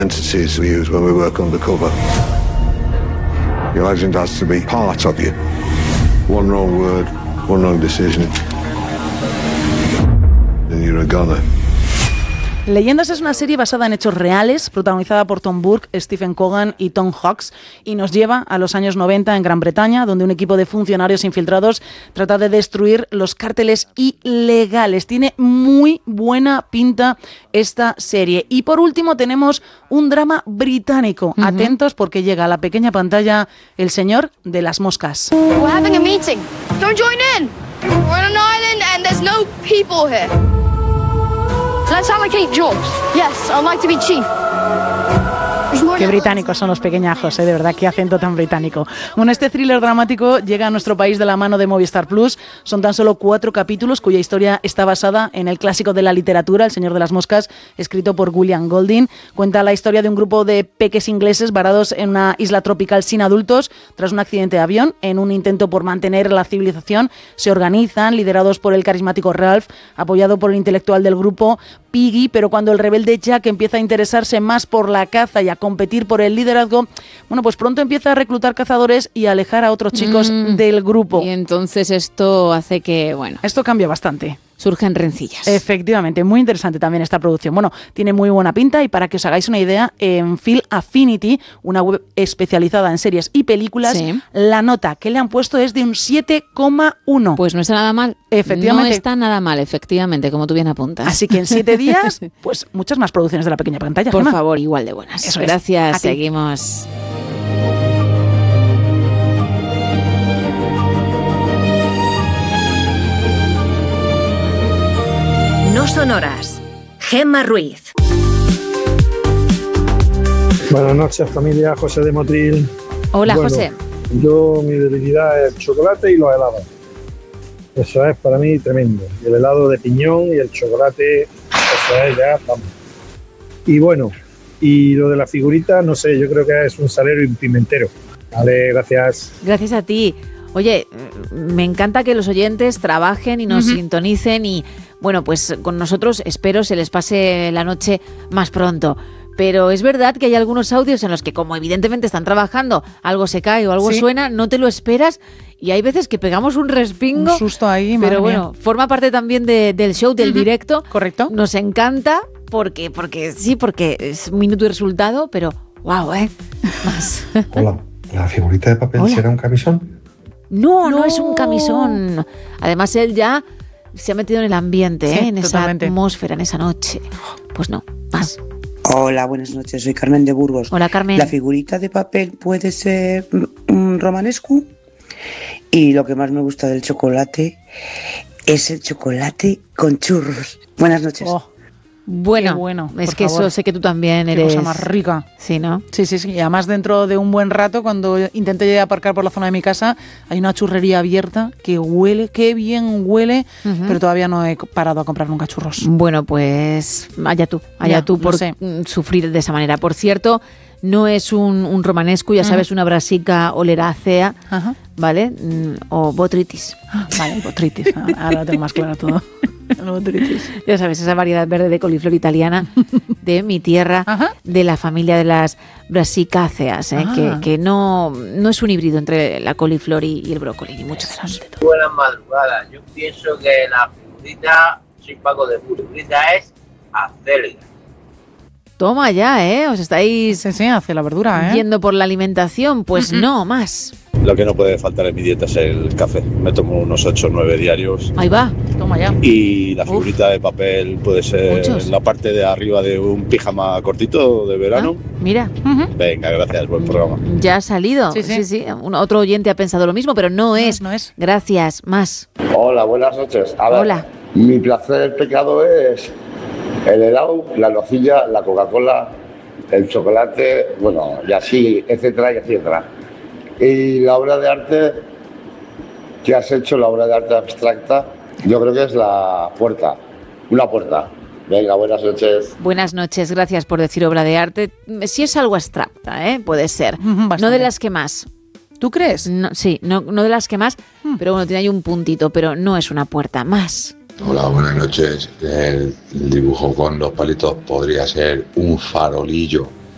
entities we use when we work undercover. Your agent has to be part of you. One wrong word, one wrong decision, and you're a goner. Leyendas es una serie basada en hechos reales, protagonizada por Tom Burke, Stephen Coogan y Tom Hawkes, y nos lleva a los años 90 en Gran Bretaña, donde un equipo de funcionarios infiltrados trata de destruir los cárteles ilegales. Tiene muy buena pinta esta serie. Y por último tenemos un drama británico. Atentos porque llega a la pequeña pantalla El Señor de las Moscas. We're having a meeting. Don't join in. We're on an island and there's no people here. Does that sound like 8 jobs? Yes, I'd like to be chief. Qué británicos son los pequeñajos, de verdad, qué acento tan británico. Bueno, este thriller dramático llega a nuestro país de la mano de Movistar Plus. Son tan solo 4 capítulos cuya historia está basada en el clásico de la literatura, El Señor de las Moscas, escrito por William Golding. Cuenta la historia de un grupo de peques ingleses varados en una isla tropical sin adultos tras un accidente de avión. En un intento por mantener la civilización, se organizan, liderados por el carismático Ralph, apoyado por el intelectual del grupo, Piggy, pero cuando el rebelde Jack empieza a interesarse más por la caza y a competir por el liderazgo, bueno, pues pronto empieza a reclutar cazadores y a alejar a otros chicos del grupo. Y entonces esto hace que, bueno, esto cambia bastante. Surgen rencillas. Efectivamente, muy interesante también esta producción. Bueno, tiene muy buena pinta y para que os hagáis una idea, en Film Affinity, una web especializada en series y películas, sí, la nota que le han puesto es de un 7,1. Pues no está nada mal. Efectivamente. No está nada mal, efectivamente, como tú bien apuntas. Así que en 7 días, pues muchas más producciones de la pequeña pantalla. Por Gemma, favor, igual de buenas. Eso Gracias, es. seguimos. No son horas. Gemma Ruiz. Buenas noches, familia. José de Motril. Hola, bueno, José. Yo, mi debilidad es el chocolate y los helados. Eso es para mí tremendo. El helado de piñón y el chocolate, eso es ya, vamos. Y bueno, y lo de la figurita, no sé, yo creo que es un salero y un pimentero. Vale, gracias. Gracias a ti. Oye, me encanta que los oyentes trabajen y nos sintonicen y, bueno, pues con nosotros espero se les pase la noche más pronto. Pero es verdad que hay algunos audios en los que, como evidentemente están trabajando, algo se cae o algo suena, no te lo esperas y hay veces que pegamos un respingo. Un susto ahí, pero bueno, forma parte también del show, del directo. Correcto. Nos encanta porque es un minuto y resultado, pero wow, más. Hola, ¿la figurita de papel será un camisón? No es un camisón. Además, él ya se ha metido en el ambiente, en esa atmósfera, en esa noche. Pues no, más. Hola, buenas noches, soy Carmen de Burgos. Hola, Carmen. La figurita de papel puede ser un romanesco y lo que más me gusta del chocolate es el chocolate con churros. Buenas noches. Bueno, es que eso sé que tú también eres... Qué cosa más rica. Sí, ¿no? Sí. Y además dentro de un buen rato, cuando intenté aparcar por la zona de mi casa, hay una churrería abierta que huele, qué bien huele, pero todavía no he parado a comprar nunca churros. Bueno, pues allá tú por sufrir de esa manera. Por cierto, no es un romanesco, ya sabes, una brasica oleracea, ¿vale? O botritis. Vale, botritis. Ahora lo tengo más claro todo. Ya sabes, esa variedad verde de coliflor italiana de mi tierra, de la familia de las brasicáceas, que no es un híbrido entre la coliflor y el brócoli, ni mucho menos. Buenas madrugadas. Yo pienso que la figurita, soy Paco de figurita, es acelga. Toma ya, os estáis hace la verdura, yendo por la alimentación, pues no, más. Lo que no puede faltar en mi dieta es el café. Me tomo unos 8 o 9 diarios. Ahí va, toma ya. Y la figurita de papel puede ser la parte de arriba de un pijama cortito de verano. Mira. Venga, gracias, buen programa. Ya ha salido. Sí. Otro oyente ha pensado lo mismo, pero no es. Gracias, más. Hola, buenas noches. A ver, hola. Mi placer pecado es el helado, la nocilla, la Coca-Cola, el chocolate, bueno, y así, etcétera, y etcétera. Y la obra de arte que has hecho, la obra de arte abstracta, yo creo que es la puerta, una puerta. Venga, buenas noches. Buenas noches, gracias por decir obra de arte. Si es algo abstracta, puede ser. Bastante. No de las que más. ¿Tú crees? No, sí, no de las que más, pero bueno, tiene ahí un puntito, pero no es una puerta, más. Hola, buenas noches. El dibujo con los palitos podría ser un farolillo